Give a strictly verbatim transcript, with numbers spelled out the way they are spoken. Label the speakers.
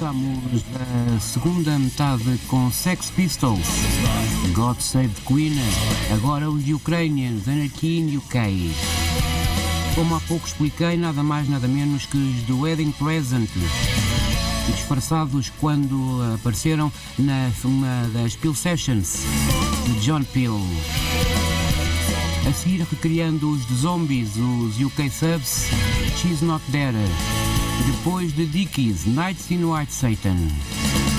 Speaker 1: Começamos a segunda metade com Sex Pistols, God Save the Queen, agora os Ukrainians, Anarchy in U K. Como há pouco expliquei, nada mais nada menos que os do Wedding Present, disfarçados quando apareceram na uma das Peel Sessions de John Peel. A seguir, recriando os de Zombies, os U K Subs, She's Not There. Depois de Dickies, Nights in White Satan.